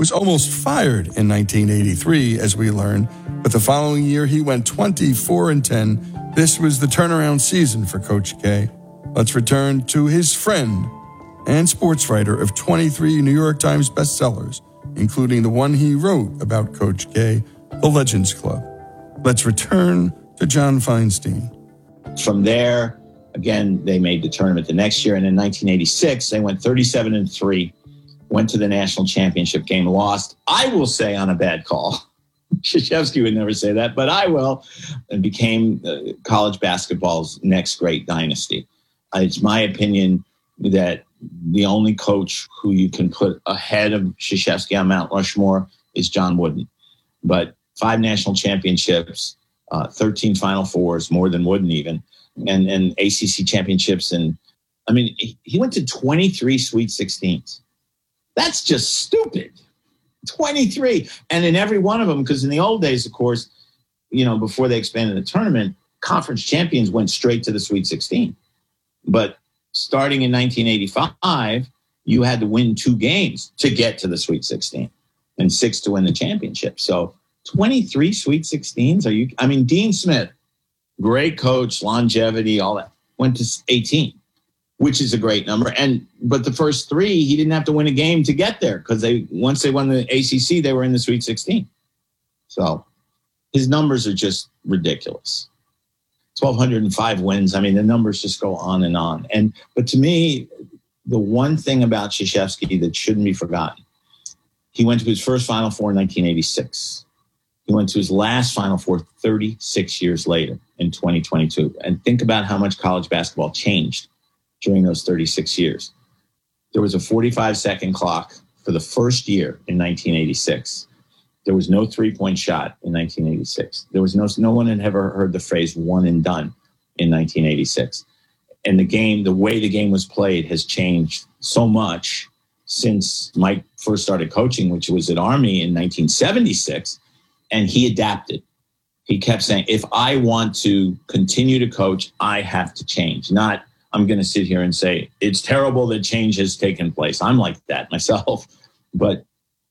was almost fired in 1983, as we learn, but the following year he went 24-10. This was the turnaround season for Coach K. Let's return to his friend and sports writer of 23 New York Times bestsellers, including the one he wrote about Coach K, The Legends Club. Let's return to John Feinstein. From there, again, they made the tournament the next year, and in 1986, they went 37-3, went to the national championship game, lost, I will say, on a bad call. Krzyzewski would never say that, but I will, and became college basketball's next great dynasty. It's my opinion that the only coach who you can put ahead of Krzyzewski on Mount Rushmore is John Wooden. But 5 national championships, 13 Final Fours, more than Wooden even, and ACC championships. And I mean, he went to 23 Sweet 16s. That's just stupid. 23. And in every one of them, because in the old days, of course, before they expanded the tournament, conference champions went straight to the Sweet 16. But starting in 1985, you had to win 2 games to get to the Sweet 16 and 6 to win the championship. So 23 Sweet 16s? Dean Smith, great coach, longevity, all that, went to 18, which is a great number. But the first 3, he didn't have to win a game to get there because once they won the ACC, they were in the Sweet 16. So his numbers are just ridiculous. 1,205 wins. The numbers just go on and on. But to me, the one thing about Krzyzewski that shouldn't be forgotten, he went to his first Final Four in 1986. He went to his last Final Four 36 years later in 2022. And think about how much college basketball changed during those 36 years. There was a 45-second clock for the first year in 1986. There was no three-point shot in 1986. There was no one had ever heard the phrase one and done in 1986. And the way the game was played has changed so much since Mike first started coaching, which was at Army in 1976. And he adapted. He kept saying, if I want to continue to coach, I have to change. Not, I'm going to sit here and say, it's terrible that change has taken place. I'm like that myself. But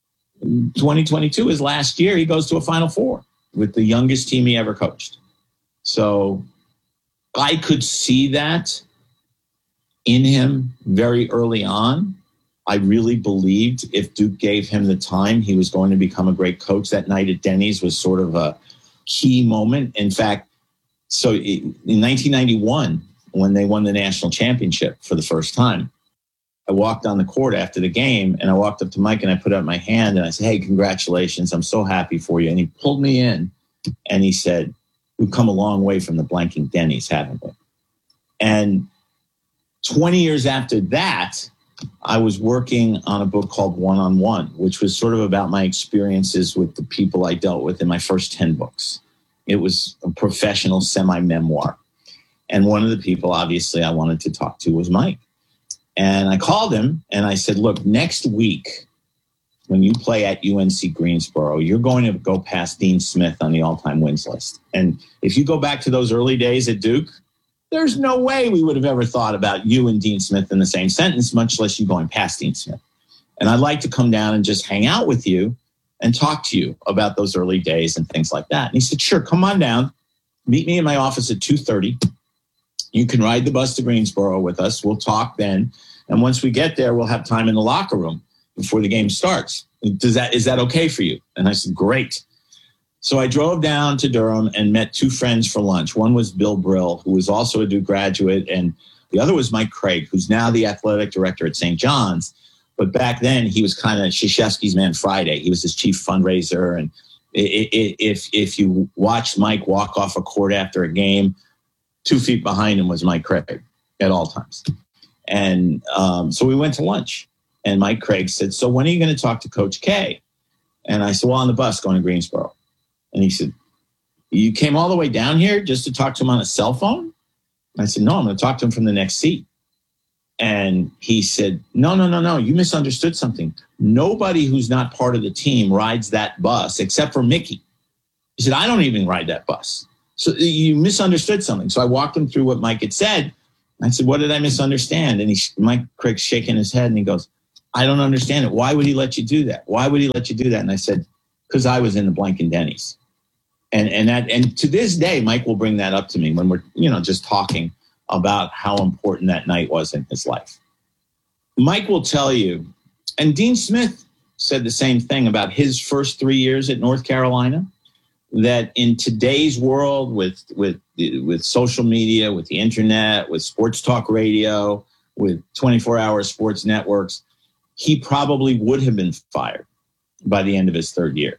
2022 is last year. He goes to a Final Four with the youngest team he ever coached. So I could see that in him very early on. I really believed if Duke gave him the time, he was going to become a great coach. That night at Denny's was sort of a key moment. In fact, so in 1991, when they won the national championship for the first time, I walked on the court after the game and I walked up to Mike and I put out my hand and I said, hey, congratulations. I'm so happy for you. And he pulled me in and he said, we've come a long way from the blanking Denny's, haven't we? And 20 years after that, I was working on a book called One-on-One, which was sort of about my experiences with the people I dealt with in my first 10 books. It was a professional semi-memoir. And one of the people, obviously, I wanted to talk to was Mike. And I called him and I said, look, next week, when you play at UNC Greensboro, you're going to go past Dean Smith on the all-time wins list. And if you go back to those early days at Duke, there's no way we would have ever thought about you and Dean Smith in the same sentence, much less you going past Dean Smith. And I'd like to come down and just hang out with you and talk to you about those early days and things like that. And he said, sure, come on down. Meet me in my office at 2:30. You can ride the bus to Greensboro with us. We'll talk then. And once we get there, we'll have time in the locker room before the game starts. Is that okay for you? And I said, great. So I drove down to Durham and met 2 friends for lunch. One was Bill Brill, who was also a Duke graduate, and the other was Mike Craig, who's now the athletic director at St. John's. But back then, he was kind of Krzyzewski's Man Friday. He was his chief fundraiser. And if you watched Mike walk off a court after a game, 2 feet behind him was Mike Craig at all times. And so we went to lunch. And Mike Craig said, so when are you going to talk to Coach K? And I said, well, on the bus going to Greensboro. And he said, you came all the way down here just to talk to him on a cell phone? I said, no, I'm going to talk to him from the next seat. And he said, no, you misunderstood something. Nobody who's not part of the team rides that bus except for Mickey. He said, I don't even ride that bus. So you misunderstood something. So I walked him through what Mike had said. I said, what did I misunderstand? And Mike Craig's shaking his head and he goes, I don't understand it. Why would he let you do that? Why would he let you do that? And I said, because I was in the blank and Denny's. And to this day, Mike will bring that up to me when we're, just talking about how important that night was in his life. Mike will tell you, and Dean Smith said the same thing about his first 3 years at North Carolina, that in today's world with social media, with the internet, with sports talk radio, with 24-hour sports networks, he probably would have been fired by the end of his third year.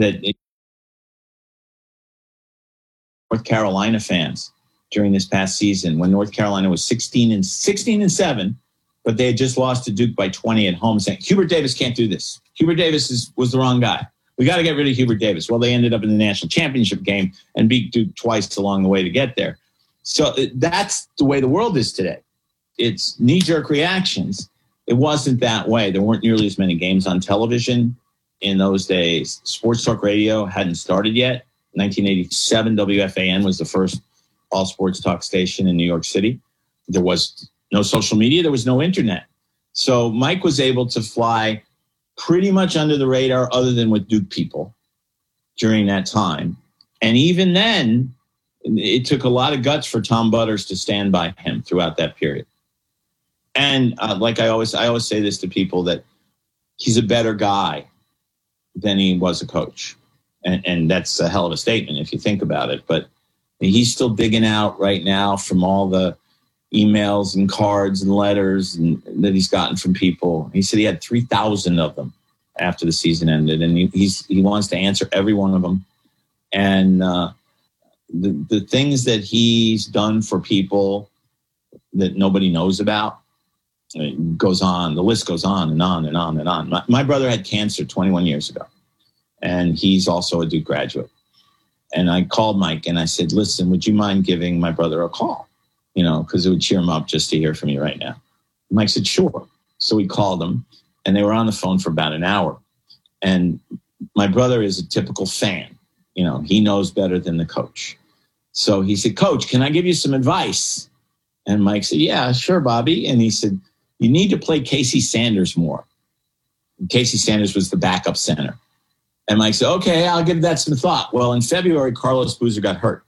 North Carolina fans during this past season, when North Carolina was 16-7, but they had just lost to Duke by 20 at home, saying, Hubert Davis can't do this. Hubert Davis was the wrong guy. We got to get rid of Hubert Davis. Well, they ended up in the national championship game and beat Duke twice along the way to get there. So that's the way the world is today. It's knee-jerk reactions. It wasn't that way. There weren't nearly as many games on television in those days. Sports talk radio hadn't started yet. 1987, WFAN was the first all-sports talk station in New York City. There was no social media. There was no internet. So Mike was able to fly pretty much under the radar other than with Duke people during that time. And even then, it took a lot of guts for Tom Butters to stand by him throughout that period. And like I always say this to people, that he's a better guy than he was a coach. And that's a hell of a statement if you think about it. But he's still digging out right now from all the emails and cards and letters that he's gotten from people. He said he had 3,000 of them after the season ended, and he wants to answer every one of them. And the things that he's done for people that nobody knows about, it goes on. The list goes on and on and on and on. My brother had cancer 21 years ago, and he's also a Duke graduate. And I called Mike and I said, listen, would you mind giving my brother a call? Because it would cheer him up just to hear from you right now. Mike said, sure. So we called him, and they were on the phone for about an hour. And my brother is a typical fan. He knows better than the coach. So he said, Coach, can I give you some advice? And Mike said, yeah, sure, Bobby. And he said, you need to play Casey Sanders more. And Casey Sanders was the backup center. And Mike said, okay, I'll give that some thought. Well, in February, Carlos Boozer got hurt.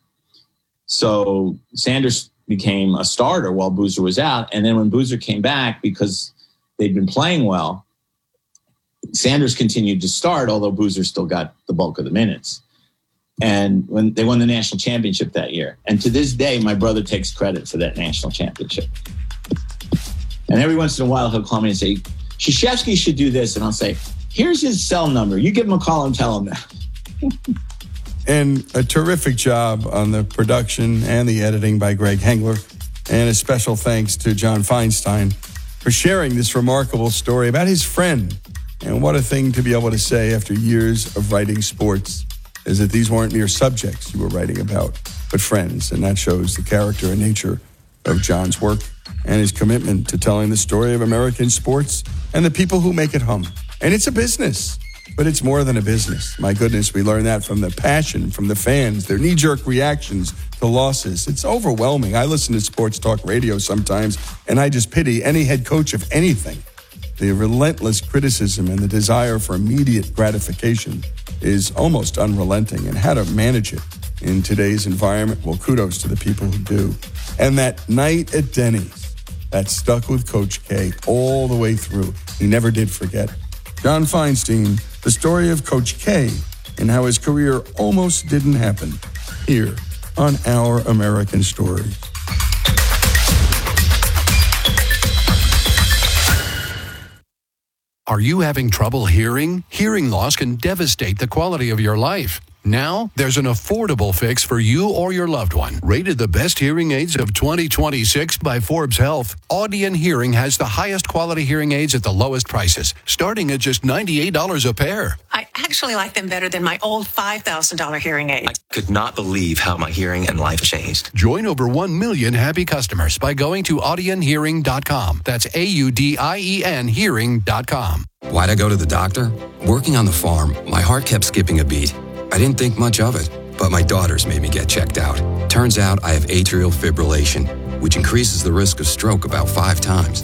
So Sanders became a starter while Boozer was out. And then when Boozer came back, because they'd been playing well, Sanders continued to start, although Boozer still got the bulk of the minutes. And when they won the national championship that year. And to this day, my brother takes credit for that national championship. And every once in a while, he'll call me and say, Krzyzewski should do this. And I'll say, here's his cell number. You give him a call and tell him that. And a terrific job on the production and the editing by Greg Hengler. And a special thanks to John Feinstein for sharing this remarkable story about his friend. And what a thing to be able to say after years of writing sports, is that these weren't mere subjects you were writing about, but friends. And that shows the character and nature of John's work and his commitment to telling the story of American sports and the people who make it hum. And it's a business. But it's more than a business. My goodness, we learn that from the passion, from the fans, their knee-jerk reactions to losses. It's overwhelming. I listen to sports talk radio sometimes, and I just pity any head coach of anything. The relentless criticism and the desire for immediate gratification is almost unrelenting. And how to manage it in today's environment, well, kudos to the people who do. And that night at Denny's, that stuck with Coach K all the way through. He never did forget. John Feinstein, the story of Coach K and how his career almost didn't happen, here on Our American Stories. Are you having trouble hearing? Hearing loss can devastate the quality of your life. Now, there's an affordable fix for you or your loved one. Rated the best hearing aids of 2026 by Forbes Health, Audion Hearing has the highest quality hearing aids at the lowest prices, starting at just $98 a pair. I actually like them better than my old $5,000 hearing aid. I could not believe how my hearing and life changed. Join over 1 million happy customers by going to audionhearing.com. That's AUDIEN hearing.com. Why'd I go to the doctor? Working on the farm, my heart kept skipping a beat. I didn't think much of it, but my daughters made me get checked out. Turns out I have atrial fibrillation, which increases the risk of stroke about 5 times.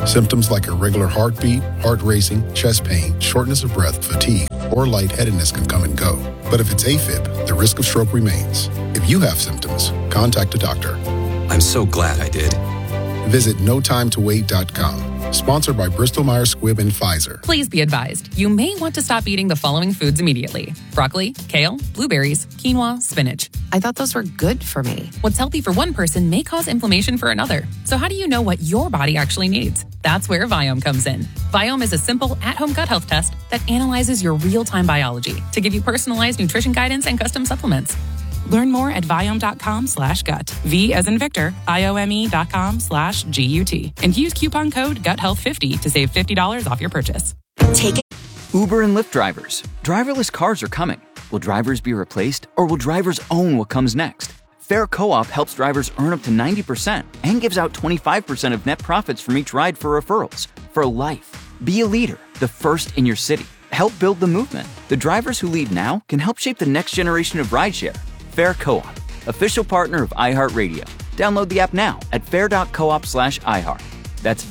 Symptoms like irregular heartbeat, heart racing, chest pain, shortness of breath, fatigue, or lightheadedness can come and go. But if it's AFib, the risk of stroke remains. If you have symptoms, contact a doctor. I'm so glad I did. Visit notimetowait.com. Sponsored by Bristol-Myers Squibb and Pfizer. Please be advised, you may want to stop eating the following foods immediately. Broccoli, kale, blueberries, quinoa, spinach. I thought those were good for me. What's healthy for one person may cause inflammation for another. So how do you know what your body actually needs? That's where Viome comes in. Viome is a simple at-home gut health test that analyzes your real-time biology to give you personalized nutrition guidance and custom supplements. Learn more at Viome.com/gut. V as in Victor, IOME.com/GUT. And use coupon code GUTHEALTH50 to save $50 off your purchase. Take it. Uber and Lyft drivers. Driverless cars are coming. Will drivers be replaced, or will drivers own what comes next? Fair Co-op helps drivers earn up to 90% and gives out 25% of net profits from each ride for referrals. For life. Be a leader, the first in your city. Help build the movement. The drivers who lead now can help shape the next generation of rideshare. Fair Co-op, official partner of iHeartRadio. Download the app now at fair.coop/iHeart. That's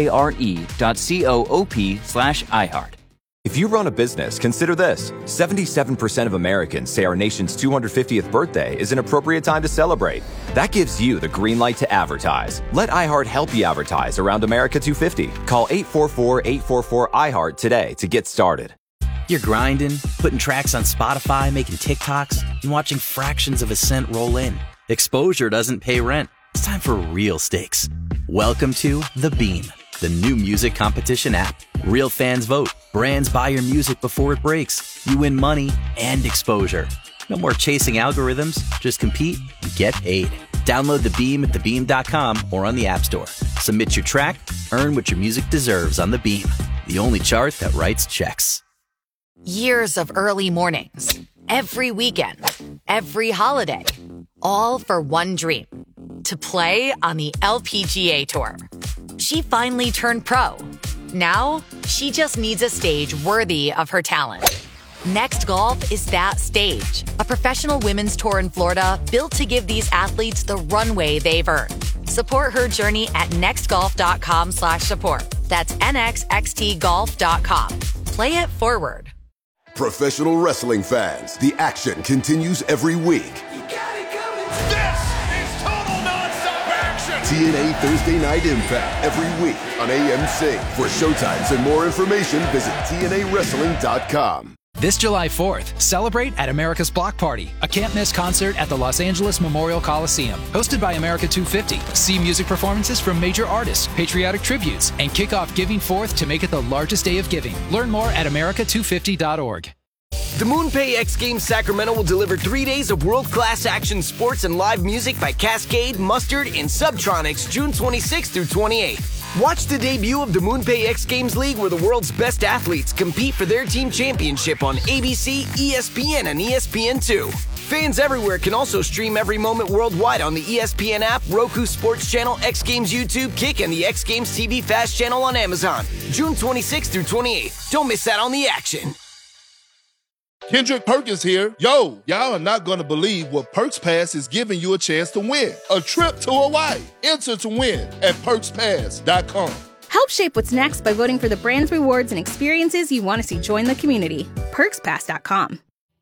FARE.coop/iHeart. If you run a business, consider this. 77% of Americans say our nation's 250th birthday is an appropriate time to celebrate. That gives you the green light to advertise. Let iHeart help you advertise around America 250. Call 844-844-iHeart today to get started. You're grinding, putting tracks on Spotify, making TikToks, and watching fractions of a cent roll in. Exposure doesn't pay rent. It's time for real stakes. Welcome to The Beam, the new music competition app. Real fans vote. Brands buy your music before it breaks. You win money and exposure. No more chasing algorithms. Just compete and get paid. Download The Beam at thebeam.com or on the App Store. Submit your track, earn what your music deserves on The Beam, the only chart that writes checks. Years of early mornings, every weekend, every holiday, all for one dream, to play on the LPGA Tour. She finally turned pro. Now, she just needs a stage worthy of her talent. Next Golf is that stage, a professional women's tour in Florida built to give these athletes the runway they've earned. Support her journey at nextgolf.com/support. That's nxxtgolf.com. Play it forward. Professional wrestling fans, the action continues every week. You got it coming. This is total nonstop action. TNA Thursday Night Impact every week on AMC. For showtimes and more information, visit TNAWrestling.com. This July 4th, celebrate at America's Block Party, a can't-miss concert at the Los Angeles Memorial Coliseum. Hosted by America 250. See music performances from major artists, patriotic tributes, and kick off Giving Forth to make it the largest day of giving. Learn more at america250.org. The MoonPay X Games Sacramento will deliver 3 days of world-class action sports and live music by Cascade, Mustard, and Subtronics June 26th through 28th. Watch the debut of the MoonPay X Games League, where the world's best athletes compete for their team championship on ABC, ESPN, and ESPN2. Fans everywhere can also stream every moment worldwide on the ESPN app, Roku Sports Channel, X Games YouTube, Kick, and the X Games TV Fast Channel on Amazon. June 26th through 28th. Don't miss out on the action. Kendrick Perkins here. Yo, y'all are not going to believe what Perks Pass is giving you a chance to win. A trip to Hawaii. Enter to win at PerksPass.com. Help shape what's next by voting for the brands, rewards, and experiences you want to see join the community. PerksPass.com.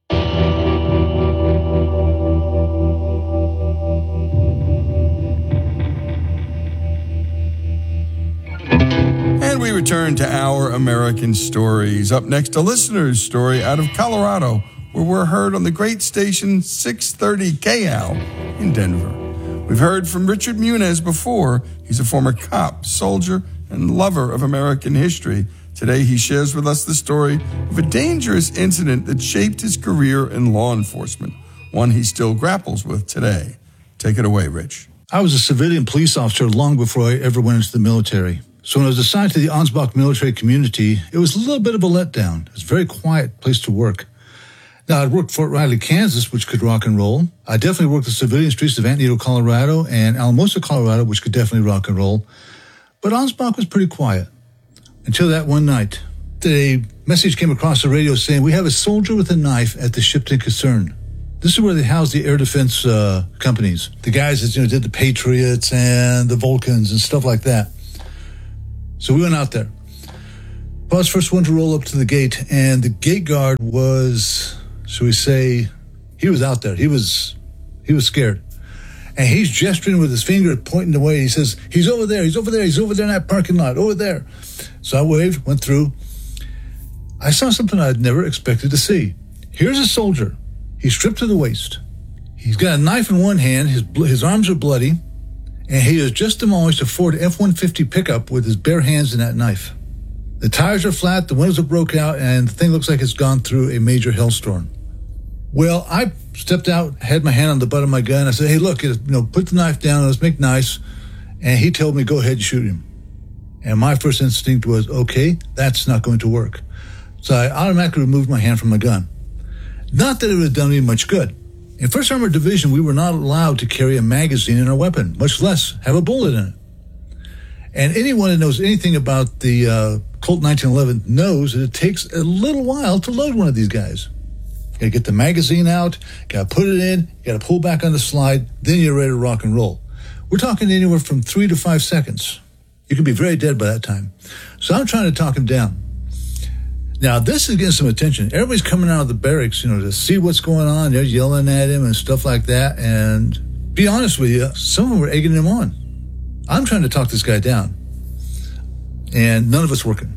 And we return to our American stories. Up next, a listener's story out of Colorado, where we're heard on the great station 630 KAL in Denver. We've heard from Richard Muniz before. He's a former cop, soldier, and lover of American history. Today, he shares with us the story of a dangerous incident that shaped his career in law enforcement, one he still grapples with today. Take it away, Rich. I was a civilian police officer long before I ever went into the military. So when I was assigned to the Ansbach military community, it was a little bit of a letdown. It was a very quiet place to work. Now, I'd worked Fort Riley, Kansas, which could rock and roll. I definitely worked the civilian streets of Antietam, Colorado, and Alamosa, Colorado, which could definitely rock and roll. But Ansbach was pretty quiet. Until that one night, the message came across the radio saying, we have a soldier with a knife at the Shipton Caserne. This is where they house the air defense companies. The guys that did the Patriots and the Vulcans and stuff like that. So we went out there. I was the first one to roll up to the gate, and the gate guard was, shall we say, he was out there. He was scared. And he's gesturing with his finger, pointing away. He says, he's over there, he's over there, he's over there in that parking lot, over there. So I waved, went through. I saw something I'd never expected to see. Here's a soldier. He's stripped to the waist. He's got a knife in one hand, his arms are bloody, and he has just demolished a Ford F-150 pickup with his bare hands in that knife. The tires are flat, the windows are broke out, and the thing looks like it's gone through a major hailstorm. Well, I stepped out, had my hand on the butt of my gun. I said, hey, look, put the knife down, let's make nice. And he told me, go ahead and shoot him. And my first instinct was, okay, that's not going to work. So I automatically removed my hand from my gun. Not that it would have done me much good. In 1st Armored Division, we were not allowed to carry a magazine in our weapon, much less have a bullet in it. And anyone that knows anything about the Colt 1911 knows that it takes a little while to load one of these guys. You gotta get the magazine out, gotta put it in, you gotta pull back on the slide, then you're ready to rock and roll. We're talking anywhere from 3 to 5 seconds. You can be very dead by that time. So I'm trying to talk him down. Now, this is getting some attention. Everybody's coming out of the barracks, to see what's going on. They're yelling at him and stuff like that. And be honest with you, some of them were egging him on. I'm trying to talk this guy down. And none of it's working.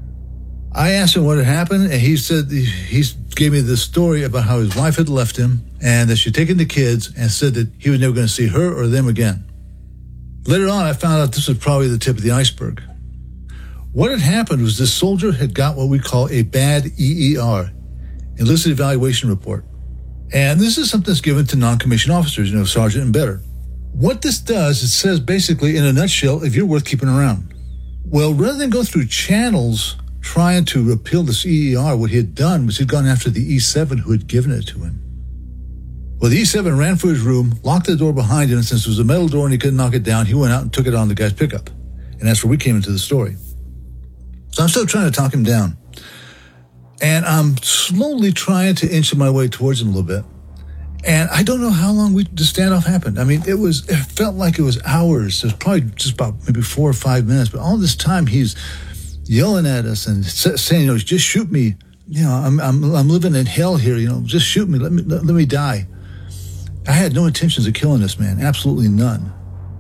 I asked him what had happened, and he said he gave me this story about how his wife had left him and that she'd taken the kids and said that he was never going to see her or them again. Later on, I found out this was probably the tip of the iceberg. What had happened was this soldier had got what we call a bad EER, enlisted evaluation report. And this is something that's given to non-commissioned officers, sergeant and better. What this does, it says basically in a nutshell, if you're worth keeping around. Well, rather than go through channels trying to appeal this EER, what he had done was he'd gone after the E7 who had given it to him. Well, the E7 ran for his room, locked the door behind him, and since it was a metal door and he couldn't knock it down, he went out and took it on the guy's pickup. And that's where we came into the story. So I'm still trying to talk him down. And I'm slowly trying to inch my way towards him a little bit. And I don't know how long the standoff happened. I mean, it felt like it was hours. It was probably just about maybe 4 or 5 minutes. But all this time, he's yelling at us and saying, just shoot me. I'm living in hell here. Just shoot me. Let me die. I had no intentions of killing this man. Absolutely none.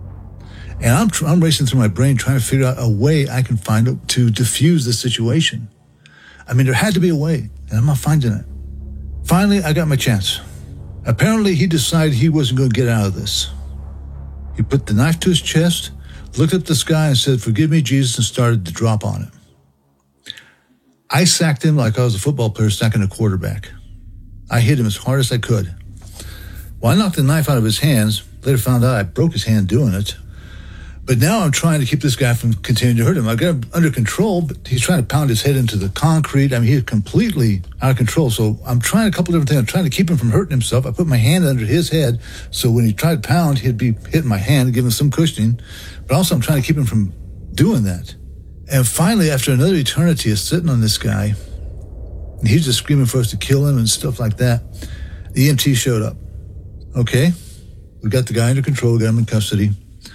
And I'm racing through my brain trying to figure out a way I can find to diffuse the situation. I mean, there had to be a way, and I'm not finding it. Finally, I got my chance. Apparently, he decided he wasn't going to get out of this. He put the knife to his chest, looked up at the sky and said, "Forgive me, Jesus," and started to drop on it. I sacked him like I was a football player sacking a quarterback. I hit him as hard as I could. Well, I knocked the knife out of his hands. Later found out I broke his hand doing it. But now I'm trying to keep this guy from continuing to hurt him. I got him under control, but he's trying to pound his head into the concrete. I mean, he's completely out of control. So I'm trying a couple different things. I'm trying to keep him from hurting himself. I put my hand under his head, so when he tried to pound, he'd be hitting my hand, giving him some cushioning. But also I'm trying to keep him from doing that. And finally, after another eternity of sitting on this guy, and he's just screaming for us to kill him and stuff like that, the EMT showed up. Okay, we got the guy under control, got him in custody.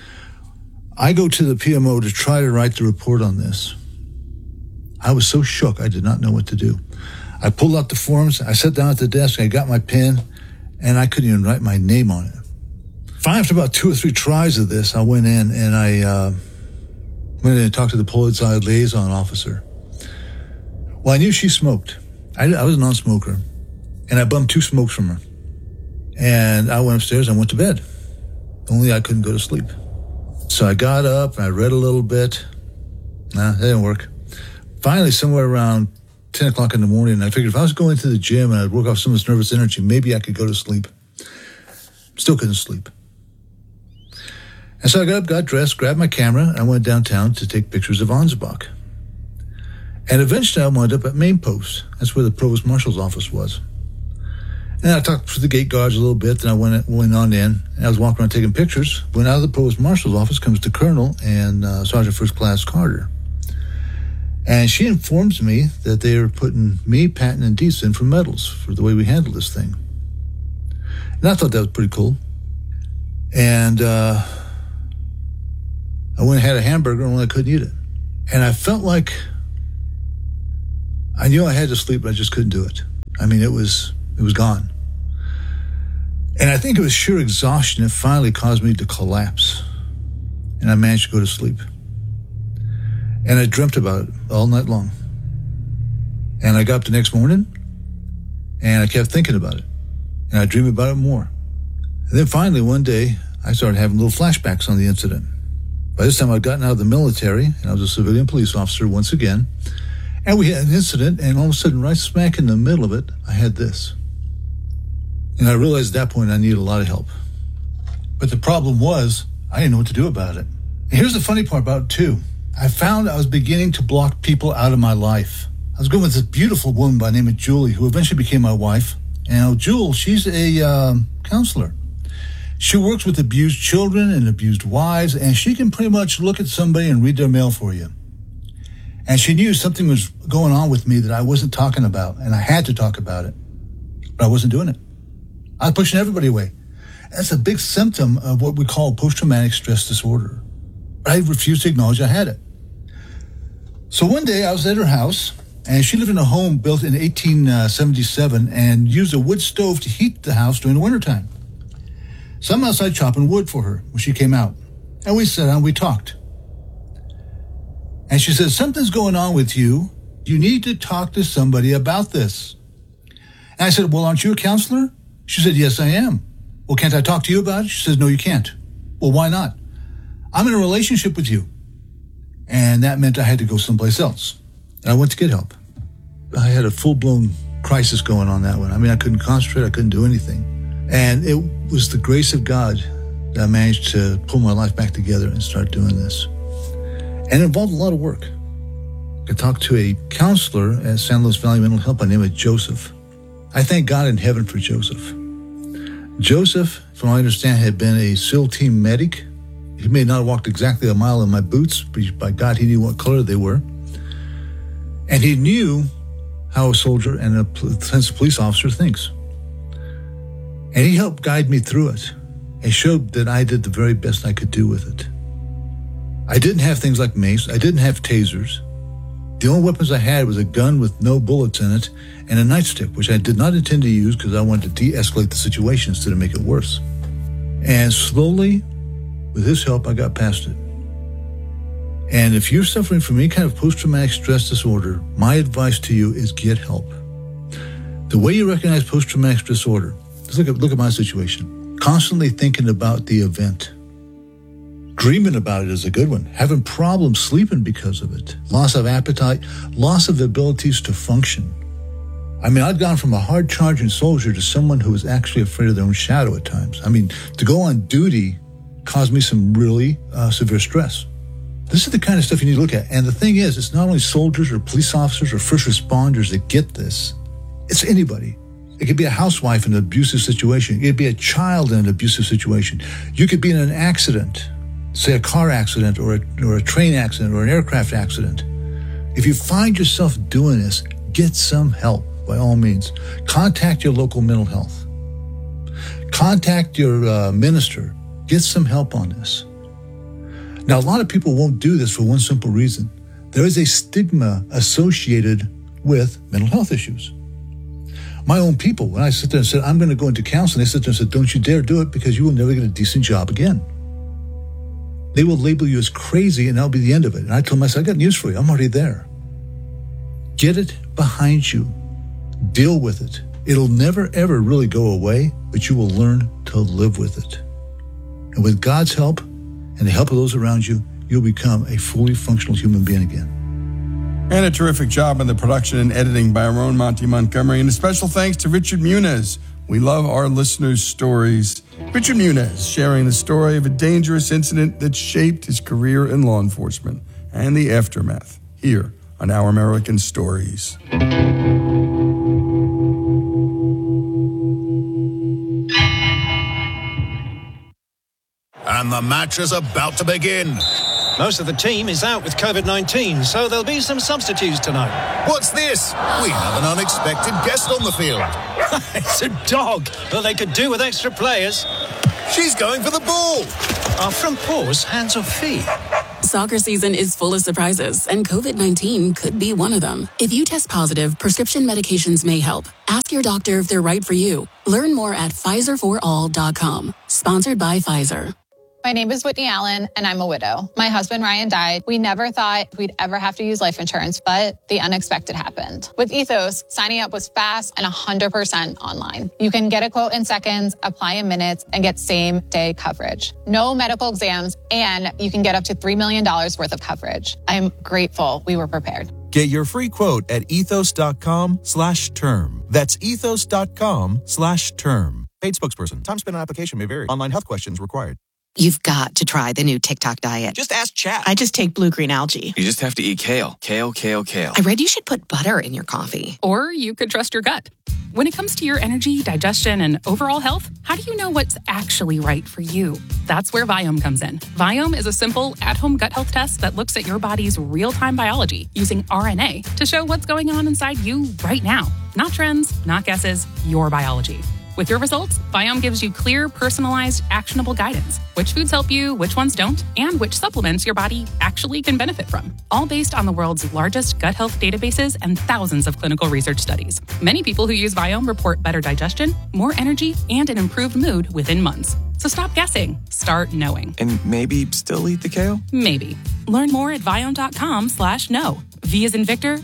I go to the PMO to try to write the report on this. I was so shook, I did not know what to do. I pulled out the forms, I sat down at the desk, I got my pen, and I couldn't even write my name on it. Finally, after about 2 or 3 tries of this, I went in and I went in and talked to the Pulitzer liaison officer. Well, I knew she smoked. I was a non-smoker, and I bummed 2 smokes from her. And I went upstairs and went to bed. Only I couldn't go to sleep. So I got up and I read a little bit. Nah, that didn't work. Finally, somewhere around 10 o'clock in the morning, I figured if I was going to the gym and I'd work off some of this nervous energy, maybe I could go to sleep. Still couldn't sleep. And so I got up, got dressed, grabbed my camera, and I went downtown to take pictures of Ansbach. And eventually I wound up at Main Post. That's where the Provost Marshal's office was. And I talked to the gate guards a little bit, then I went on in, and I was walking around taking pictures. Went out of the Provost Marshal's office, comes the Colonel and Sergeant First Class Carter. And she informs me that they are putting me, Patton, and Dietz in for medals for the way we handled this thing. And I thought that was pretty cool. And I went and had a hamburger, and I couldn't eat it. And I felt like I knew I had to sleep, but I just couldn't do it. I mean, it was gone. And I think it was sheer exhaustion that finally caused me to collapse. And I managed to go to sleep. And I dreamt about it all night long. And I got up the next morning, and I kept thinking about it. And I dreamed about it more. And then finally, one day, I started having little flashbacks on the incident. By this time, I'd gotten out of the military, and I was a civilian police officer once again. And we had an incident, and all of a sudden, right smack in the middle of it, I had this. And I realized at that point I needed a lot of help. But the problem was, I didn't know what to do about it. And here's the funny part about it, too. I found I was beginning to block people out of my life. I was going with this beautiful woman by the name of Julie, who eventually became my wife. And Jewel, she's a counselor. She works with abused children and abused wives, and she can pretty much look at somebody and read their mail for you. And she knew something was going on with me that I wasn't talking about, and I had to talk about it. But I wasn't doing it. I was pushing everybody away. That's a big symptom of what we call post-traumatic stress disorder. But I refused to acknowledge I had it. So one day I was at her house, and she lived in a home built in 1877 and used a wood stove to heat the house during the wintertime. So I'm outside chopping wood for her when she came out. And we sat down, we talked. And she said, something's going on with you. You need to talk to somebody about this. And I said, well, aren't you a counselor? She said, yes, I am. Well, can't I talk to you about it? She says, no, you can't. Well, why not? I'm in a relationship with you. And that meant I had to go someplace else. And I went to get help. I had a full-blown crisis going on that one. I mean, I couldn't concentrate. I couldn't do anything. And it was the grace of God that I managed to pull my life back together and start doing this. And it involved a lot of work. I talked to a counselor at San Luis Valley Mental Health by the name of Joseph. I thank God in heaven for Joseph. Joseph, from what I understand, had been a SEAL team medic. He may not have walked exactly a mile in my boots, but by God, he knew what color they were. And he knew how a soldier and a police officer thinks. And he helped guide me through it and showed that I did the very best I could do with it. I didn't have things like mace. I didn't have tasers. The only weapons I had was a gun with no bullets in it and a nightstick, which I did not intend to use because I wanted to de-escalate the situation instead of make it worse. And slowly, with his help, I got past it. And if you're suffering from any kind of post-traumatic stress disorder, my advice to you is get help. The way you recognize post-traumatic stress disorder, just look at my situation. Constantly thinking about the event. Dreaming about it is a good one. Having problems sleeping because of it. Loss of appetite. Loss of abilities to function. I mean, I'd gone from a hard-charging soldier to someone who was actually afraid of their own shadow at times. I mean, to go on duty caused me some really severe stress. This is the kind of stuff you need to look at. And the thing is, it's not only soldiers or police officers or first responders that get this. It's anybody. It could be a housewife in an abusive situation. It could be a child in an abusive situation. You could be in an accident, say a car accident or a train accident or an aircraft accident. If you find yourself doing this, get some help by all means. Contact your local mental health. Contact your minister. Get some help on this. Now, a lot of people won't do this for one simple reason. There is a stigma associated with mental health issues. My own people, when I sit there and said, I'm going to go into counseling, they sit there and said, don't you dare do it because you will never get a decent job again. They will label you as crazy and that'll be the end of it. And I told myself, I got news for you. I'm already there. Get it behind you. Deal with it. It'll never, ever really go away, but you will learn to live with it. And with God's help and the help of those around you, you'll become a fully functional human being again. And a terrific job on the production and editing by our own Monty Montgomery. And a special thanks to Richard Muniz. We love our listeners' stories. Richard Muniz sharing the story of a dangerous incident that shaped his career in law enforcement and the aftermath here on Our American Stories. And the match is about to begin. Most of the team is out with COVID-19, so there'll be some substitutes tonight. What's this? We have an unexpected guest on the field. It's a dog that they could do with extra players. She's going for the ball. Are front paws hands or feet? Soccer season is full of surprises, and COVID-19 could be one of them. If you test positive, prescription medications may help. Ask your doctor if they're right for you. Learn more at PfizerForAll.com. Sponsored by Pfizer. My name is Whitney Allen, and I'm a widow. My husband, Ryan, died. We never thought we'd ever have to use life insurance, but the unexpected happened. With Ethos, signing up was fast and 100% online. You can get a quote in seconds, apply in minutes, and get same-day coverage. No medical exams, and you can get up to $3 million worth of coverage. I'm grateful we were prepared. Get your free quote at ethos.com/term. That's ethos.com/term. Paid spokesperson. Time spent on application may vary. Online health questions required. You've got to try the new TikTok diet. Just ask chat. I just take blue-green algae. You just have to eat kale. Kale, kale, kale. I read you should put butter in your coffee. Or you could trust your gut. When it comes to your energy, digestion, and overall health, how do you know what's actually right for you? That's where Viome comes in. Viome is a simple, at-home gut health test that looks at your body's real-time biology using RNA to show what's going on inside you right now. Not trends, not guesses, your biology. With your results, Viome gives you clear, personalized, actionable guidance. Which foods help you, which ones don't, and which supplements your body actually can benefit from. All based on the world's largest gut health databases and thousands of clinical research studies. Many people who use Viome report better digestion, more energy, and an improved mood within months. So stop guessing. Start knowing. And maybe still eat the kale? Maybe. Learn more at Viome.com/know. V as in Victor,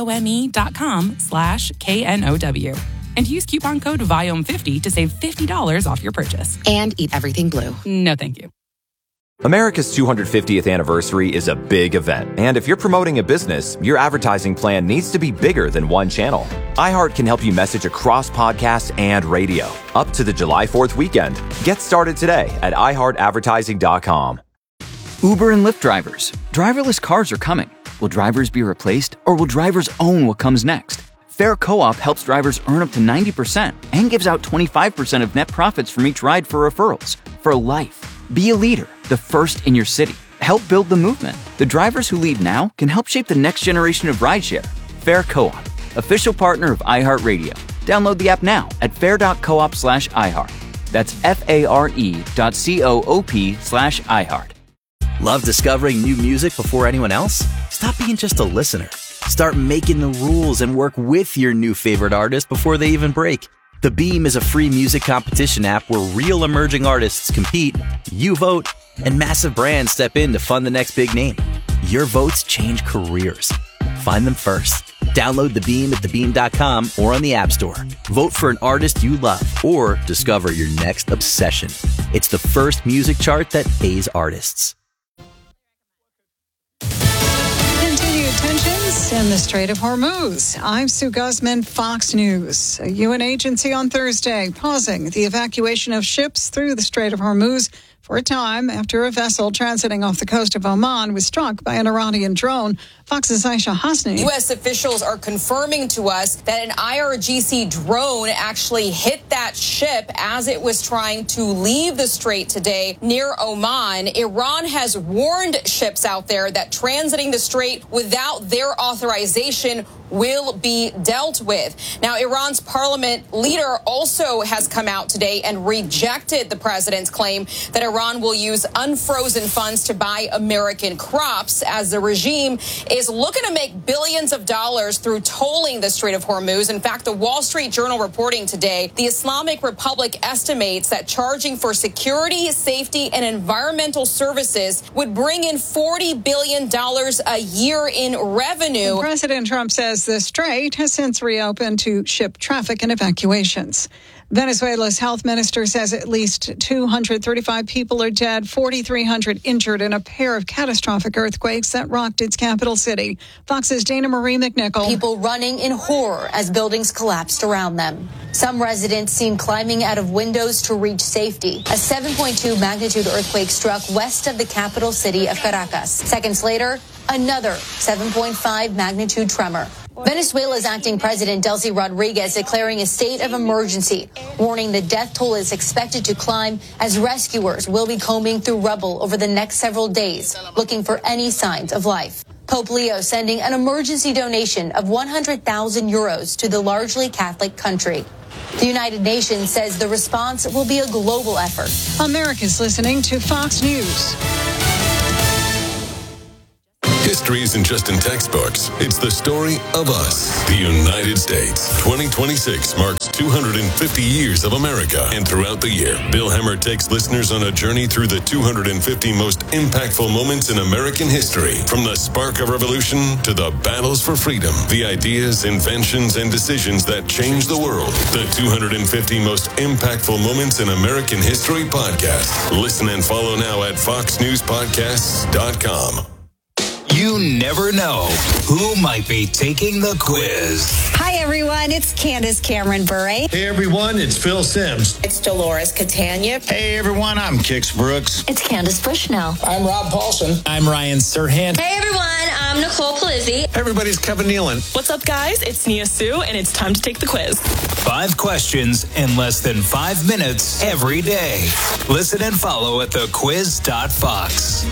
IOME.com/KNOW. And use coupon code VIOME50 to save $50 off your purchase. And eat everything blue. No, thank you. America's 250th anniversary is a big event. And if you're promoting a business, your advertising plan needs to be bigger than one channel. iHeart can help you message across podcasts and radio. Up to the July 4th weekend. Get started today at iHeartAdvertising.com. Uber and Lyft drivers. Driverless cars are coming. Will drivers be replaced, or will drivers own what comes next? Fair Co-op helps drivers earn up to 90% and gives out 25% of net profits from each ride for referrals. For life. Be a leader, the first in your city. Help build the movement. The drivers who lead now can help shape the next generation of rideshare. Fair Co-op, official partner of iHeartRadio. Download the app now at fair.coop/iHeart. That's FARE.coop/iHeart. Love discovering new music before anyone else? Stop being just a listener. Start making the rules and work with your new favorite artist before they even break. The Beam is a free music competition app where real emerging artists compete, you vote, and massive brands step in to fund the next big name. Your votes change careers. Find them first. Download The Beam at thebeam.com or on the App Store. Vote for an artist you love or discover your next obsession. It's the first music chart that pays artists. Continued tensions in the Strait of Hormuz. I'm Sue Guzman, Fox News. A UN agency on Thursday pausing the evacuation of ships through the Strait of Hormuz for a time after a vessel transiting off the coast of Oman was struck by an Iranian drone. Fox's Aisha Hasni. U.S. officials are confirming to us that an IRGC drone actually hit that ship as it was trying to leave the strait today near Oman. Iran has warned ships out there that transiting the strait without their authorization will be dealt with. Now, Iran's parliament leader also has come out today and rejected the president's claim that Iran will use unfrozen funds to buy American crops, as the regime is looking to make billions of dollars through tolling the Strait of Hormuz. In fact, the Wall Street Journal reporting today, the Islamic Republic estimates that charging for security, safety, and environmental services would bring in $40 billion a year in revenue. And President Trump says the strait has since reopened to ship traffic and evacuations. Venezuela's health minister says at least 235 people are dead, 4,300 injured in a pair of catastrophic earthquakes that rocked its capital city. Fox's Dana Marie McNichol. People running in horror as buildings collapsed around them. Some residents seen climbing out of windows to reach safety. A 7.2 magnitude earthquake struck west of the capital city of Caracas. Seconds later, another 7.5 magnitude tremor. Venezuela's acting president, Delcy Rodriguez, declaring a state of emergency, warning the death toll is expected to climb as rescuers will be combing through rubble over the next several days, looking for any signs of life. Pope Leo sending an emergency donation of 100,000 euros to the largely Catholic country. The United Nations says the response will be a global effort. America's listening to Fox News. History isn't just in textbooks. It's the story of us, the United States. 2026 marks 250 years of America. And throughout the year, Bill Hemmer takes listeners on a journey through the 250 most impactful moments in American history. From the spark of revolution to the battles for freedom, the ideas, inventions, and decisions that changed the world. The 250 most impactful moments in American history podcast. Listen and follow now at foxnewspodcasts.com. You never know who might be taking the quiz. Hi, everyone. It's Candace Cameron Bure. Hey, everyone. It's Phil Sims. It's Dolores Catania. Hey, everyone. I'm Kix Brooks. It's Candace Bushnell. I'm Rob Paulson. I'm Ryan Serhant. Hey, everyone. I'm Nicole Palizzi. Everybody's Kevin Nealon. What's up, guys? It's Nia Sue, and it's time to take the quiz. 5 questions in less than 5 minutes every day. Listen and follow at thequiz.fox.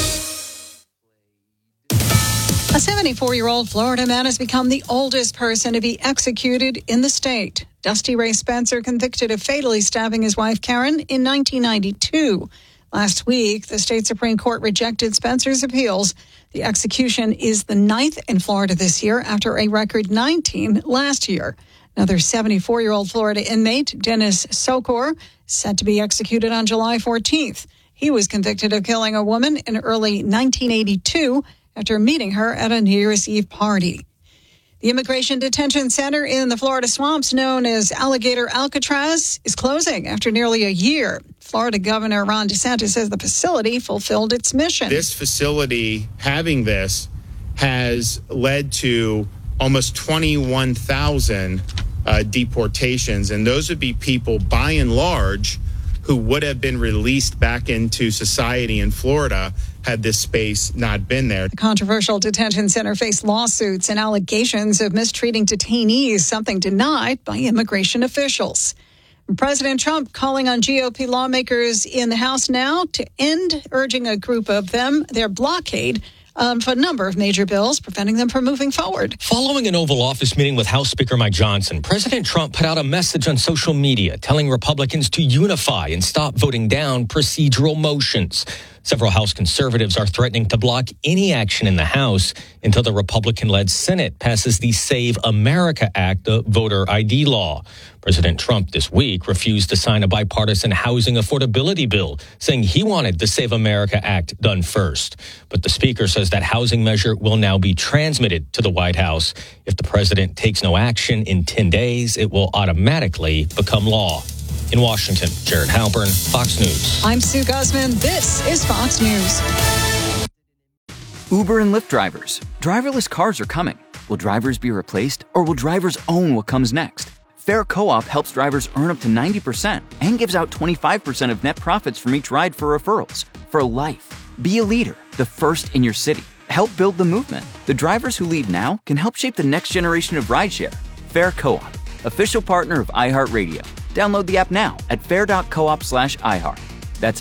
A 74-year-old Florida man has become the oldest person to be executed in the state. Dusty Ray Spencer, convicted of fatally stabbing his wife Karen in 1992. Last week, the state Supreme Court rejected Spencer's appeals. The execution is the 9th in Florida this year after a record 19 last year. Another 74-year-old Florida inmate, Dennis Sokor, set to be executed on July 14th. He was convicted of killing a woman in early 1982 after meeting her at a New Year's Eve party. The Immigration Detention Center in the Florida swamps, known as Alligator Alcatraz, is closing after nearly a year. Florida Governor Ron DeSantis says the facility fulfilled its mission. This facility, having this, has led to almost 21,000 deportations, and those would be people, by and large, who would have been released back into society in Florida had this space not been there. The controversial detention center faced lawsuits and allegations of mistreating detainees, something denied by immigration officials. President Trump calling on GOP lawmakers in the House now to end, urging a group of them, their blockade of a number of major bills, preventing them from moving forward. Following an Oval Office meeting with House Speaker Mike Johnson, President Trump put out a message on social media telling Republicans to unify and stop voting down procedural motions. Several House conservatives are threatening to block any action in the House until the Republican-led Senate passes the Save America Act, the voter ID law. President Trump this week refused to sign a bipartisan housing affordability bill, saying he wanted the Save America Act done first. But the speaker says that housing measure will now be transmitted to the White House. If the president takes no action in 10 days, it will automatically become law. In Washington, Jared Halpern, Fox News. I'm Sue Guzman. This is Fox News. Uber and Lyft drivers. Driverless cars are coming. Will drivers be replaced, or will drivers own what comes next? Fair Co-op helps drivers earn up to 90% and gives out 25% of net profits from each ride for referrals. For life. Be a leader, the first in your city. Help build the movement. The drivers who lead now can help shape the next generation of rideshare. Fair Co-op, official partner of iHeartRadio. Download the app now at fair.coop/iHeart. That's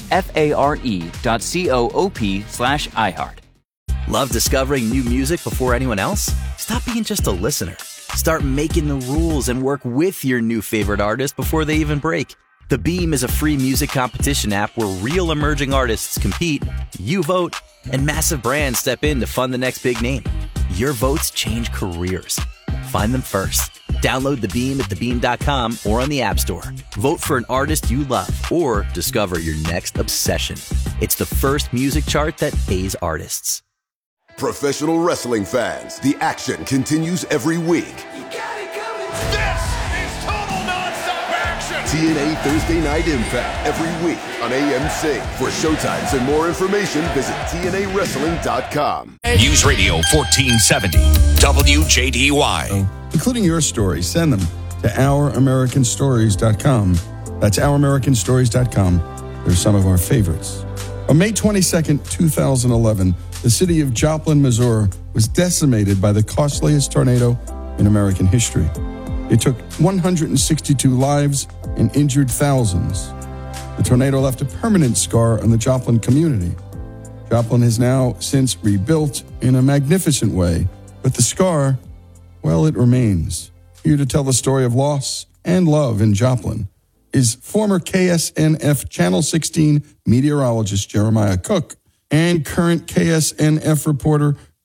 FARE.coop/iHeart. Love discovering new music before anyone else? Stop being just a listener. Start making the rules and work with your new favorite artist before they even break. The Beam is a free music competition app where real emerging artists compete, you vote, and massive brands step in to fund the next big name. Your votes change careers. Find them first. Download The Beam at thebeam.com or on the App Store. Vote for an artist you love or discover your next obsession. It's the first music chart that pays artists. Professional wrestling fans, the action continues every week. This is total nonstop action! TNA Thursday Night Impact every week on AMC. For showtimes and more information, visit TNAWrestling.com. News Radio 1470, WJDY. Including your stories, send them to OurAmericanStories.com. That's OurAmericanStories.com. They're some of our favorites. On May 22nd, 2011, the city of Joplin, Missouri was decimated by the costliest tornado in American history. It took 162 lives and injured thousands. The tornado left a permanent scar on the Joplin community. Joplin has now since rebuilt in a magnificent way, but the scar, well, it remains. Here to tell the story of loss and love in Joplin is former KSNF Channel 16 meteorologist Jeremiah Cook and current KSNF reporter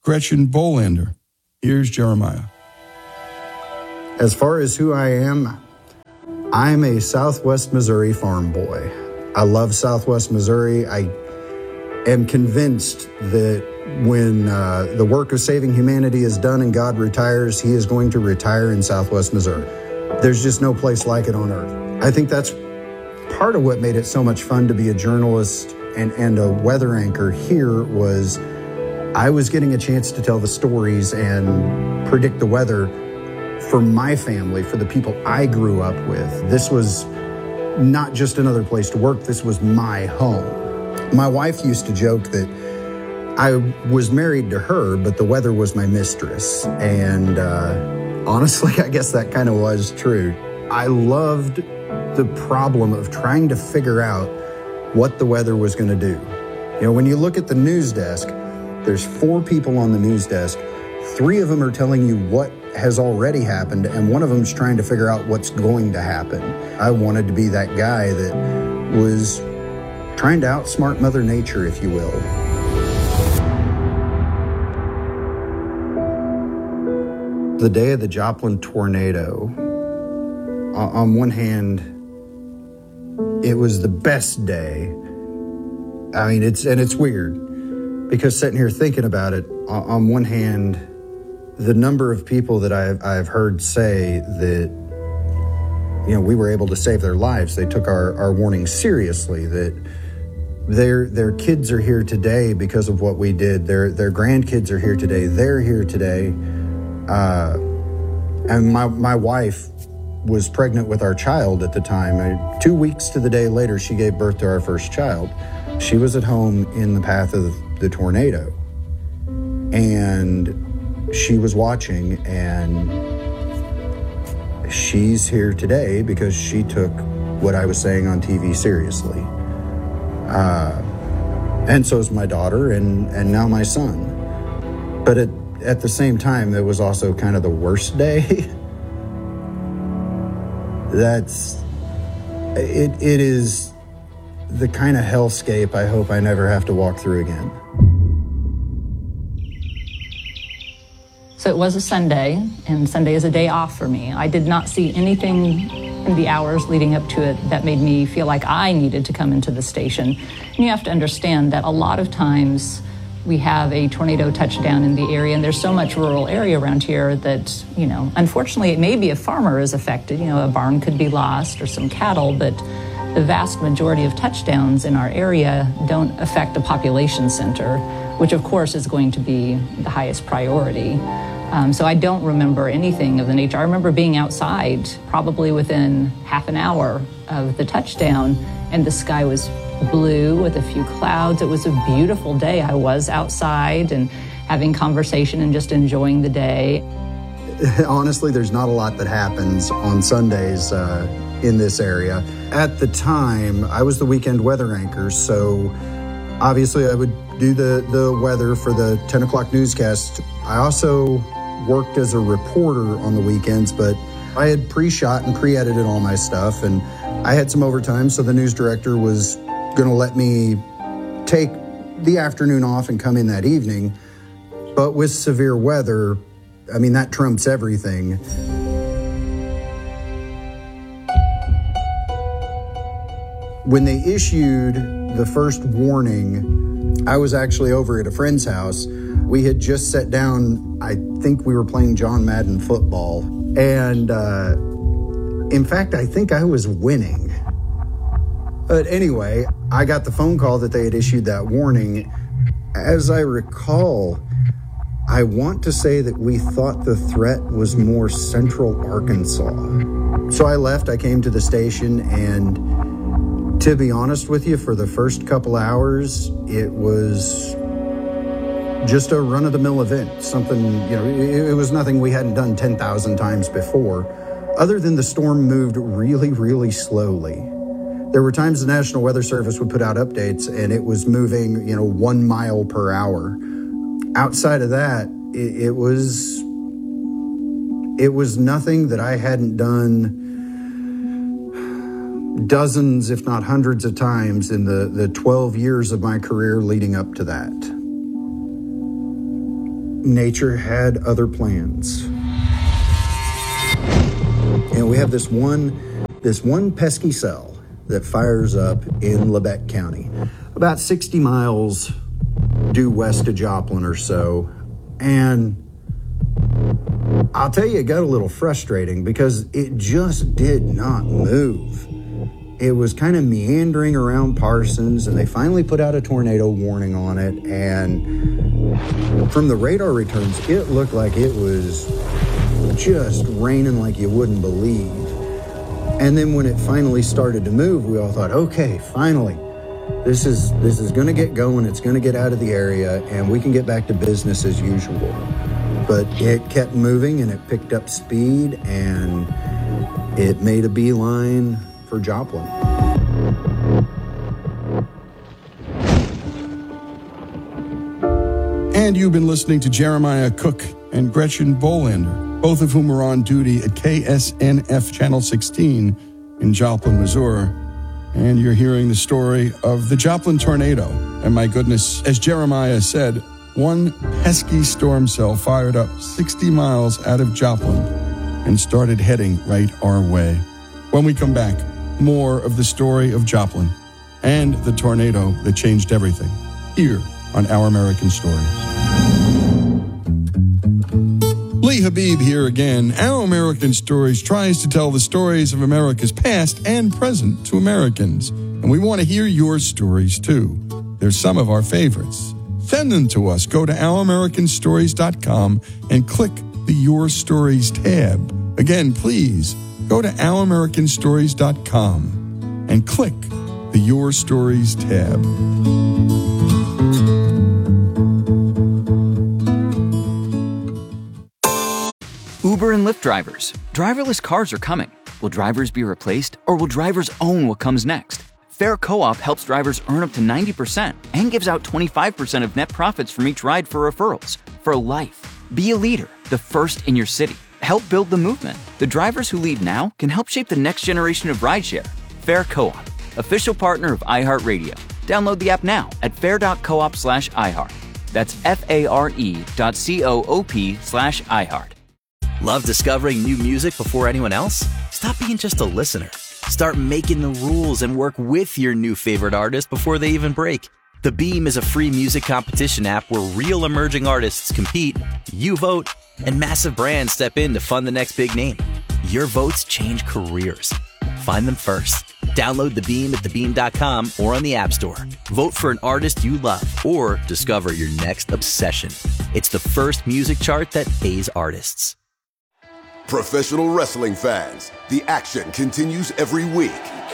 Gretchen Bolander. Here's Jeremiah. As far as who I am, I'm a Southwest Missouri farm boy. I love Southwest Missouri. I am convinced that when the work of saving humanity is done and God retires, he is going to retire in Southwest Missouri. There's just no place like it on earth. I think that's part of what made it so much fun to be a journalist and a weather anchor here was I was getting a chance to tell the stories and predict the weather for my family, for the people I grew up with. This was not just another place to work, this was my home. My wife used to joke that I was married to her, but the weather was my mistress. And honestly, I guess that kind of was true. I loved the problem of trying to figure out what the weather was going to do. You know, when you look at the news desk, there's 4 people on the news desk. 3 of them are telling you what has already happened, and one of them is trying to figure out what's going to happen. I wanted to be that guy that was trying to outsmart Mother Nature, if you will. The day of the Joplin tornado, on one hand, it was the best day. I mean, it's weird because sitting here thinking about it, on one hand, the number of people that I've heard say that, you know, we were able to save their lives. They took our warning seriously, that their kids are here today because of what we did. Their grandkids are here today. They're here today. And my wife was pregnant with our child at the time. 2 weeks to the day later, she gave birth to our first child. She was at home in the path of the tornado. And she was watching, and she's here today because she took what I was saying on TV seriously. And so is my daughter and now my son. But at the same time, it was also kind of the worst day. It is the kind of hellscape I hope I never have to walk through again. So it was a Sunday, and Sunday is a day off for me. I did not see anything in the hours leading up to it that made me feel like I needed to come into the station. And you have to understand that a lot of times we have a tornado touchdown in the area, and there's so much rural area around here that, you know, unfortunately, it may be a farmer is affected. You know, a barn could be lost or some cattle, but the vast majority of touchdowns in our area don't affect a population center, which of course is going to be the highest priority. So I don't remember anything of the nature. I remember being outside probably within half an hour of the touchdown, and the sky was blue with a few clouds. It was a beautiful day. I was outside and having conversation and just enjoying the day. Honestly, there's not a lot that happens on Sundays in this area. At the time, I was the weekend weather anchor, so obviously I would do the weather for the 10 o'clock newscast. I also worked as a reporter on the weekends, but I had pre-shot and pre-edited all my stuff, and I had some overtime, so the news director was going to let me take the afternoon off and come in that evening. But with severe weather, I mean, that trumps everything. When they issued the first warning, I was actually over at a friend's house. We had just sat down, I think we were playing John Madden football. And in fact, I think I was winning. But anyway, I got the phone call that they had issued that warning. As I recall, I want to say that we thought the threat was more central Arkansas. So I left, I came to the station, and to be honest with you, for the first couple hours, it was just a run-of-the-mill event. Something, you know, it was nothing we hadn't done 10,000 times before, other than the storm moved really, really slowly. There were times the National Weather Service would put out updates and it was moving, 1 mile per hour. Outside of that, it was nothing that I hadn't done dozens, if not hundreds of times in the 12 years of my career leading up to that. nature had other plans. And we have this one pesky cell that fires up in Lebec County, about 60 miles due west of Joplin or so. And I'll tell you, it got a little frustrating because it just did not move. It was kind of meandering around Parsons, and they finally put out a tornado warning on it. And from the radar returns, it looked like it was just raining like you wouldn't believe. And then when it finally started to move, we all thought, okay, finally, this is going to get going. It's going to get out of the area, and we can get back to business as usual. But it kept moving, and it picked up speed, and it made a beeline for Joplin. And you've been listening to Jeremiah Cook and Gretchen Bolander, both of whom are on duty at KSNF Channel 16 in Joplin, Missouri. And you're hearing the story of the Joplin tornado. And my goodness, as Jeremiah said, one pesky storm cell fired up 60 miles out of Joplin and started heading right our way. When we come back, more of the story of Joplin and the tornado that changed everything here on Our American Stories. Lee Habib here again. Our American Stories tries to tell the stories of America's past and present to Americans. And we want to hear your stories too. They're some of our favorites. Send them to us. Go to ouramericanstories.com and click the Your Stories tab. Again, please go to ouramericanstories.com and click the Your Stories tab. Uber and Lyft drivers. Driverless cars are coming. Will drivers be replaced, or will drivers own what comes next? Fair Co-op helps drivers earn up to 90% and gives out 25% of net profits from each ride for referrals. For life. Be a leader, the first in your city. Help build the movement. The drivers who lead now can help shape the next generation of rideshare. Fair Co-op, official partner of iHeartRadio. Download the app now at fair.coop/iHeart. That's FARE.coop/iHeart. Love discovering new music before anyone else? Stop being just a listener. Start making the rules and work with your new favorite artist before they even break. The Beam is a free music competition app where real emerging artists compete, you vote, and massive brands step in to fund the next big name. Your votes change careers. Find them first. Download The Beam at thebeam.com or on the App Store. Vote for an artist you love or discover your next obsession. It's the first music chart that pays artists. Professional wrestling fans, the action continues every week.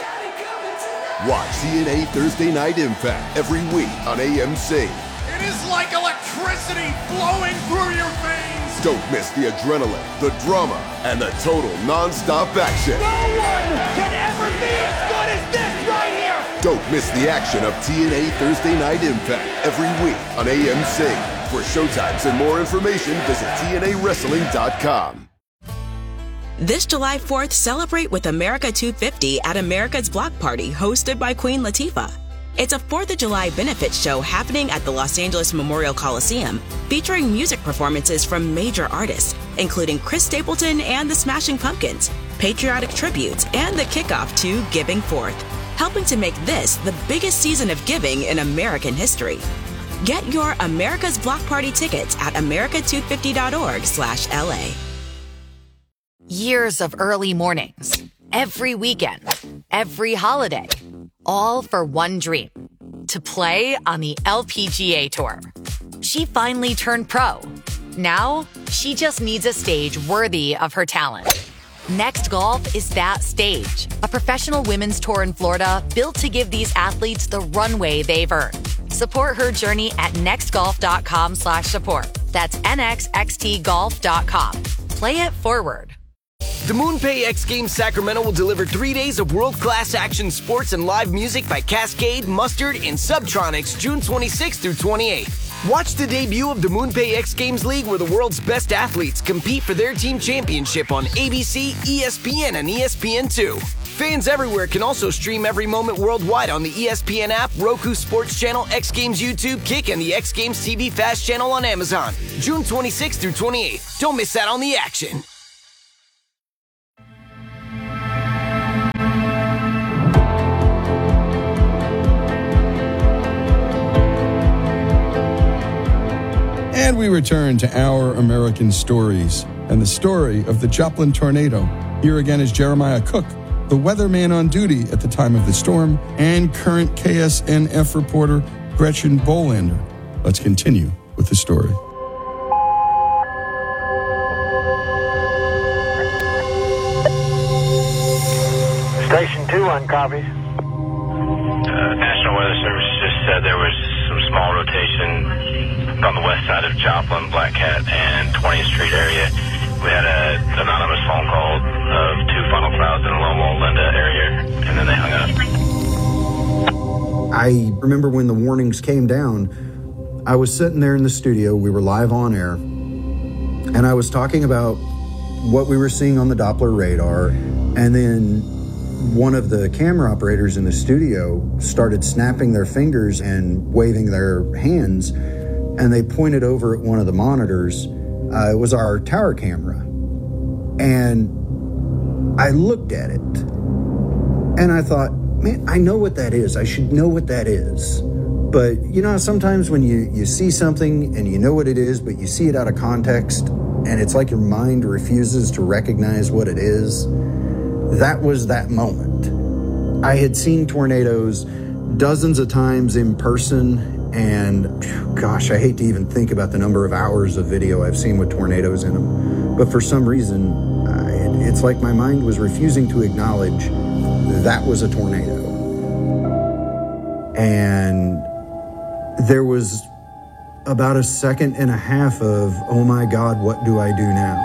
Watch TNA Thursday Night Impact every week on AMC. It is like electricity flowing through your veins. Don't miss the adrenaline, the drama, and the total non-stop action. No one can ever be as good as this right here. Don't miss the action of TNA Thursday Night Impact every week on AMC. For showtimes and more information, visit TNAWrestling.com. This July 4th, celebrate with America 250 at America's Block Party, hosted by Queen Latifah. It's a 4th of July benefit show happening at the Los Angeles Memorial Coliseum, featuring music performances from major artists, including Chris Stapleton and the Smashing Pumpkins, patriotic tributes, and the kickoff to Giving Forth, helping to make this the biggest season of giving in American history. Get your America's Block Party tickets at america250.org/LA. Years of early mornings, every weekend, every holiday, all for one dream, to play on the LPGA Tour. She finally turned pro. Now, she just needs a stage worthy of her talent. Next Golf is that stage, a professional women's tour in Florida built to give these athletes the runway they've earned. Support her journey at nextgolf.com/support. That's nxxtgolf.com. Play it forward. The MoonPay X Games Sacramento will deliver 3 days of world-class action sports and live music by Cascade, Mustard, and Subtronics June 26th through 28th. Watch the debut of the MoonPay X Games League, where the world's best athletes compete for their team championship on ABC, ESPN, and ESPN2. Fans everywhere can also stream every moment worldwide on the ESPN app, Roku Sports Channel, X Games YouTube, Kick, and the X Games TV Fast channel on Amazon. June 26th through 28th. Don't miss out on the action. And we return to Our American Stories and the story of the Joplin tornado. Here again is Jeremiah Cook, the weatherman on duty at the time of the storm, and current KSNF reporter Gretchen Bolander. Let's continue with the story. Station 2 on copies. National Weather Service just said there was some small rotation on the west side of Joplin, Black Cat, and 20th Street area. We had an anonymous phone call of 2 funnel clouds in the Lone Linda area, and then they hung up. I remember when the warnings came down, I was sitting there in the studio, we were live on air, and I was talking about what we were seeing on the Doppler radar, and then one of the camera operators in the studio started snapping their fingers and waving their hands, and they pointed over at one of the monitors. It was our tower camera. And I looked at it, and I thought, man, I know what that is. I should know what that is. But you know, sometimes when you see something and you know what it is, but you see it out of context, and it's like your mind refuses to recognize what it is. That was that moment. I had seen tornadoes dozens of times in person, and gosh, I hate to even think about the number of hours of video I've seen with tornadoes in them. But for some reason, it's like my mind was refusing to acknowledge that was a tornado. And there was about a second and a half of, oh my God, what do I do now?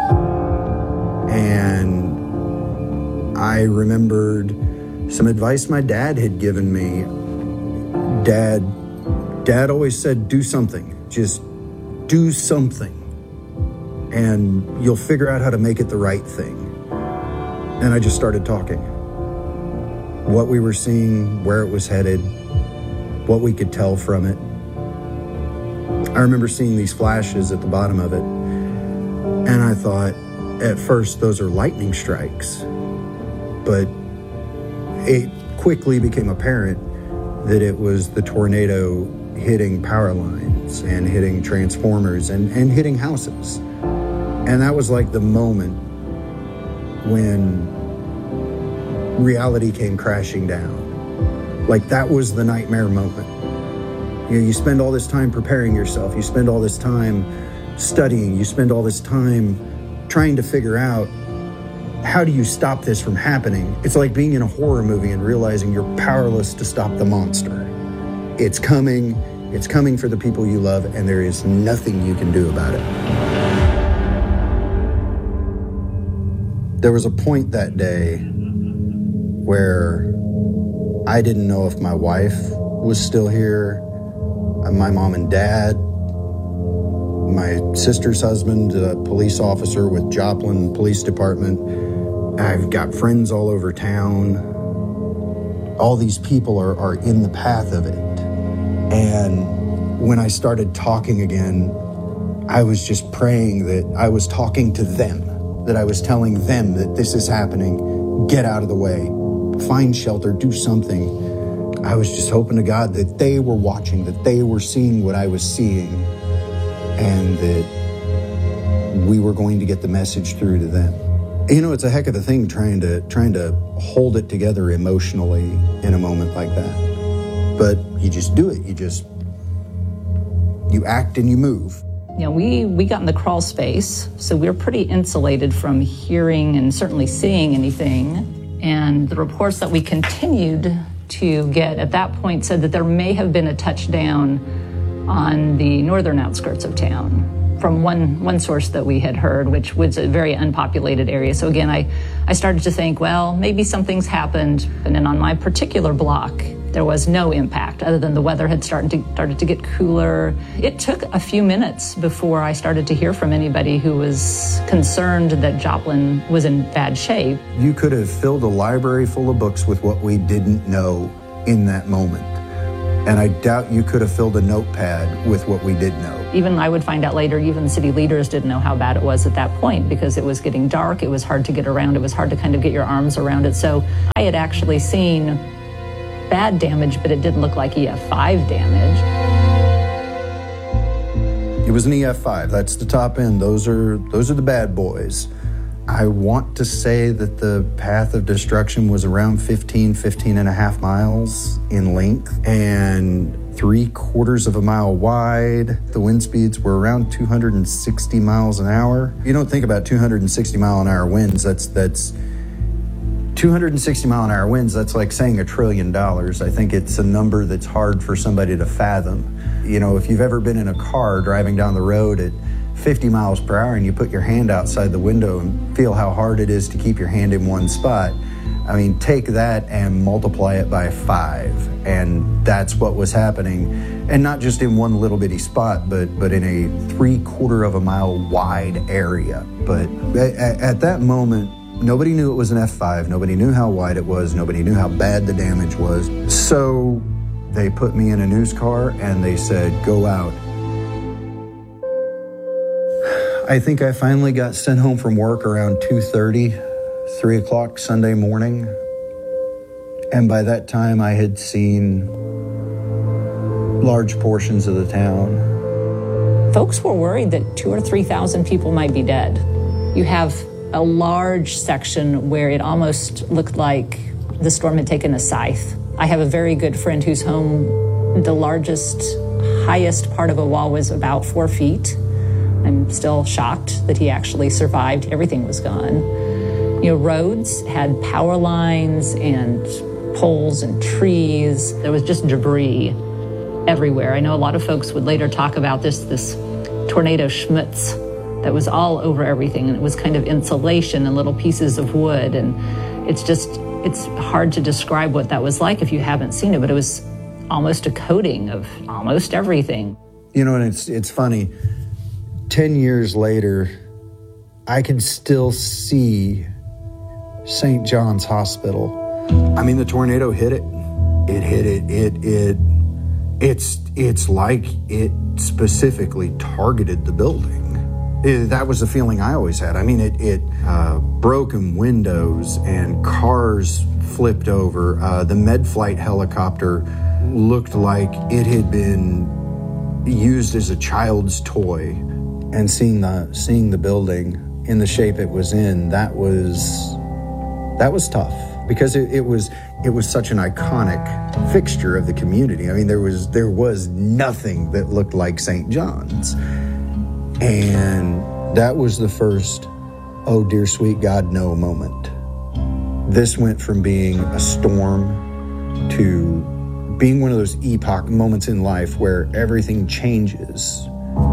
And I remembered some advice my dad had given me. Dad always said, do something. Just do something. And you'll figure out how to make it the right thing. And I just started talking. What we were seeing, where it was headed, what we could tell from it. I remember seeing these flashes at the bottom of it. And I thought, at first, those are lightning strikes. But it quickly became apparent that it was the tornado hitting power lines and hitting transformers and hitting houses. And that was like the moment when reality came crashing down. Like that was the nightmare moment. You know, you spend all this time preparing yourself, you spend all this time studying, you spend all this time trying to figure out, how do you stop this from happening? It's like being in a horror movie and realizing you're powerless to stop the monster. It's coming for the people you love, and there is nothing you can do about it. There was a point that day where I didn't know if my wife was still here, my mom and dad, my sister's husband, a police officer with Joplin Police Department. I've got friends all over town. All these people are in the path of it. And when I started talking again, I was just praying that I was talking to them, that I was telling them that this is happening, get out of the way, find shelter, do something. I was just hoping to God that they were watching, that they were seeing what I was seeing, and that we were going to get the message through to them. You know, it's a heck of a thing trying to hold it together emotionally in a moment like that. But you just do it. You act and you move. You know, we got in the crawl space, so we were pretty insulated from hearing and certainly seeing anything. And the reports that we continued to get at that point said that there may have been a touchdown on the northern outskirts of town. from one source that we had heard, which was a very unpopulated area. So again, I started to think, well, maybe something's happened. And then on my particular block, there was no impact other than the weather had started to get cooler. It took a few minutes before I started to hear from anybody who was concerned that Joplin was in bad shape. You could have filled a library full of books with what we didn't know in that moment. And I doubt you could have filled a notepad with what we did know. Even I would find out later, even city leaders didn't know how bad it was at that point because it was getting dark, it was hard to get around, it was hard to kind of get your arms around it. So I had actually seen bad damage, but it didn't look like EF5 damage. It was an EF5, that's the top end. Those are the bad boys. I want to say that the path of destruction was around 15 and a half miles in length and 3/4 of a mile wide. The wind speeds were around 260 miles an hour. You don't think about 260 mile an hour winds. That's 260 mile an hour winds. That's like saying $1 trillion. I think it's a number that's hard for somebody to fathom. You know, if you've ever been in a car driving down the road at 50 miles per hour and you put your hand outside the window and feel how hard it is to keep your hand in one spot. I mean, take that and multiply it by 5. And that's what was happening. And not just in one little bitty spot, but in a 3/4 of a mile wide area. But at that moment, nobody knew it was an F5. Nobody knew how wide it was. Nobody knew how bad the damage was. So they put me in a news car and they said, go out. I think I finally got sent home from work around 2:30, 3 o'clock Sunday morning. And by that time, I had seen large portions of the town. Folks were worried that 2,000 or 3,000 people might be dead. You have a large section where it almost looked like the storm had taken a scythe. I have a very good friend whose home, the highest part of a wall was about 4 feet. I'm still shocked that he actually survived. Everything was gone. You know, roads had power lines and poles and trees. There was just debris everywhere. I know a lot of folks would later talk about this tornado schmutz that was all over everything, and it was kind of insulation and little pieces of wood, and it's hard to describe what that was like if you haven't seen it, but it was almost a coating of almost everything. You know, and it's funny. 10 years later, I can still see St. John's Hospital. I mean, the tornado hit it. It hit it. It's like it specifically targeted the building. That was the feeling I always had. I mean, it broken windows and cars flipped over. The MedFlight helicopter looked like it had been used as a child's toy. And seeing the building in the shape it was in, that was tough because it was such an iconic fixture of the community. I mean, there was nothing that looked like St. John's, and that was the first, oh dear sweet God, no moment. This went from being a storm to being one of those epoch moments in life where everything changes.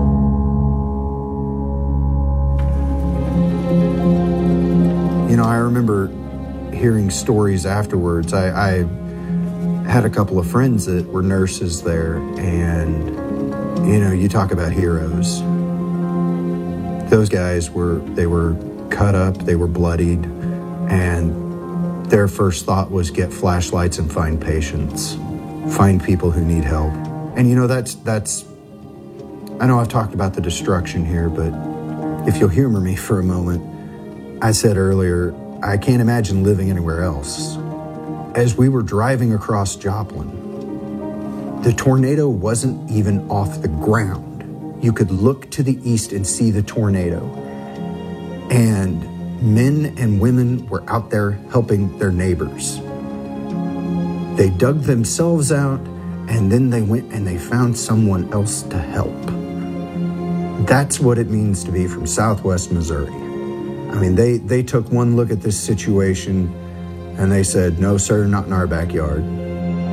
You know, I remember hearing stories afterwards. I had a couple of friends that were nurses there, and, you know, you talk about heroes. Those guys were cut up, they were bloodied, and their first thought was get flashlights and find patients, find people who need help. And, you know, that's I know I've talked about the destruction here, but if you'll humor me for a moment, I said earlier, I can't imagine living anywhere else. As we were driving across Joplin, the tornado wasn't even off the ground. You could look to the east and see the tornado. And men and women were out there helping their neighbors. They dug themselves out, and then they went and they found someone else to help. That's what it means to be from Southwest Missouri. I mean, they took one look at this situation and they said, no, sir, not in our backyard.